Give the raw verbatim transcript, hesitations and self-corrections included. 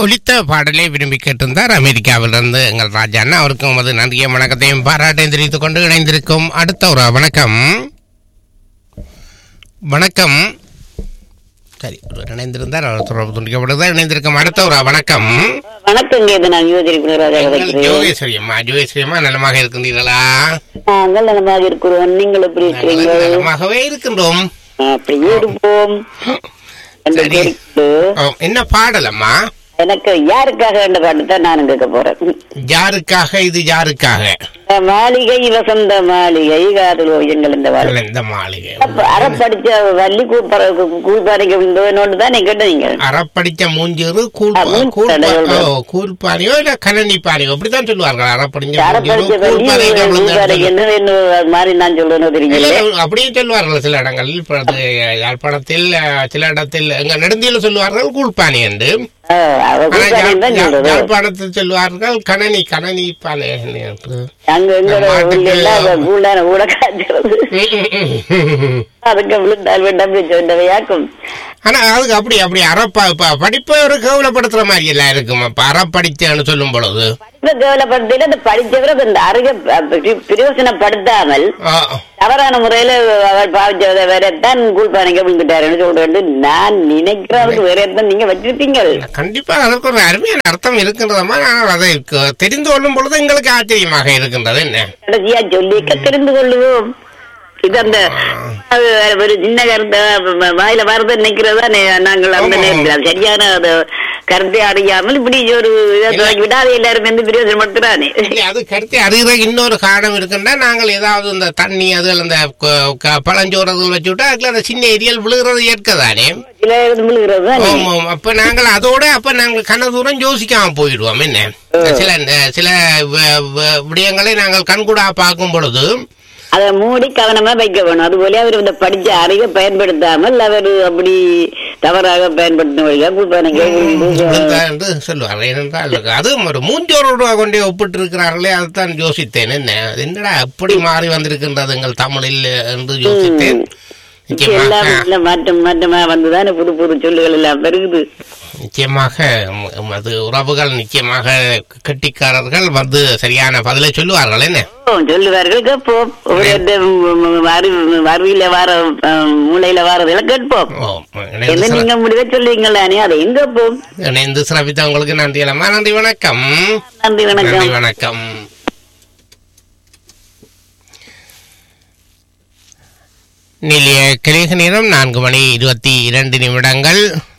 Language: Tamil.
ஒலித்த பாடலை விரும்பி கேட்டிருந்தார் அமெரிக்காவிலிருந்து எங்கள் ராஜா அண்ணா. அவருக்கும் அது நன்றிய வணக்கத்தையும் பாராட்டையும் தெரிவித்துக் கொண்டு இணைந்திருக்கும் அடுத்த ஒரு வணக்கம். வணக்கம். சரி, இணைந்திருந்தார் அவர் தொடர்பு துண்டிக்கப்படுதான். இணைந்திருக்கும் அடுத்த ஒரு வணக்கம். வணக்கம். யோகேஸ்வரி அம்மா, யோகேஸ்வரி அம்மா நலமாக இருக்கின்றீர்களா? நாங்கள் நலமாக இருக்கிறோம். நீங்கள் எப்படி இருக்கிறீங்க? நலமாகவே இருக்கின்றோம். அப்படியே இருப்போம். என்ன பாடலம்மா? எனக்கு யாருக்காக வேண்ட பாட்டு தான் நானும் கேட்க போறேன். யாருக்காக? இது யாருக்காக? மாளிகை வசந்த மாளிகை காதல் ஓவியங்கள் இந்த இந்த மாளிகை அறப்படிச்ச வள்ளி கூழ்பானைக்கு தான் கேட்டீங்க. அறப்படிச்ச மூஞ்சூறு கூழ்பானையோ இல்ல கணனி பானையோ அப்படித்தான் சொல்லுவார்கள். அறப்படிச்ச மாதிரி நான் சொல்றேன்னு தெரியல. அப்படியே சொல்லுவார்கள் சில இடங்களில். யாழ்ப்பாணத்தில் சில இடத்தில் எங்க நெடுந்தியில சொல்லுவார்கள் கூழ்பானை என்று. யாழ்ப்பாணத்தில் சொல்லுவார்கள் கணனி கணனி பானை. ஆனா அதுக்கு அப்படி அப்படி அறப்பா படிப்பை ஒரு கேவலப்படுத்துற மாதிரி எல்லாம் இருக்கும். அப்ப அறப்படிச்சேன்னு சொல்லும் பொழுது கேவலப்படுத்த அந்த படிச்சவரை இந்த அருக பிரயோசனப்படுத்தாமல் தவறான முறையில அவர் பாவிச்சதை வேறத்தான் கூழ்பானைக்கு விழுந்துட்டாருன்னு சொல்றேன் நான் நினைக்கிறேன். வேறத்தான் நீங்க வச்சிருப்பீங்க. கண்டிப்பா அதுக்கு ஒரு அருமையான அர்த்தம் இருக்கின்றதமா. ஆனால் அதை தெரிந்து கொள்ளும் பொழுது எங்களுக்கு ஆச்சரியமாக இருக்கின்றது. என்ன கடைசியா சொல்லிக்க தெரிந்து கொள்ளுவோம். இது அந்த ஒரு சின்ன கருத்தை வாயில வரத நினைக்கிறதா நாங்கள் அந்த நேரத்தில் சரியான கருத்தை அறியாமல் இப்படி ஒரு விடாத எல்லாரும் வந்து பிரயோஜனப்படுத்துறானே. அது கருத்தை அறிகிற இன்னொரு காரணம் இருக்குன்னா நாங்கள் ஏதாவது இந்த தண்ணி அது அந்த பழஞ்சோறது வச்சு விட்டா அதுல அந்த சின்ன எரியல் விழுகிறது ஏற்கதானே விழுகிறது. அப்ப நாங்கள் அதோட அப்ப நாங்கள் கன தூரம் யோசிக்காம போயிடுவோம். என்ன சில சில விடயங்களை நாங்கள் கண்கூடா பார்க்கும் பொழுது அதை மூடி கவனமா வைக்க வேணும். அதுபோல அவர் இந்த படிச்ச அறிவை பயன்படுத்தாமல் அவர் அப்படி தவறாக பயன்படுத்தின சொல்லுவாங்க. ஏனென்றால் அது ஒரு மூஞ்சோரோட கொண்டே ஒப்பிட்டு இருக்கிறார்களே அதுதான் யோசித்தேன். என்ன என்னடா எப்படி மாறி வந்திருக்கின்றது எங்கள் தமிழில் என்று யோசித்தேன். மாற்றம் மாற்றமா வந்துதானே புது புது சொல்லுகள் எல்லாம் பெருகுது. நிச்சயமாக அது உறவுகள் நிச்சயமாக கெட்டிக்காரர்கள் வந்து சரியான பதிலை சொல்லுவார்கள். என்ன சொல்லுவார்கள் கேட்போம். அறிவில வார மூளையில வாரதெல்லாம் கேட்போம். நீங்க முடிவை சொல்லுவீங்களானே அதையும் கேட்போம். இணைந்து சிறப்பித்த உங்களுக்கு நன்றி அம்மா. நன்றி வணக்கம். நன்றி வணக்கம். வணக்கம். நிலைய கிரக நேரம் நான்கு மணி இருபத்தி இரண்டு நிமிடங்கள்.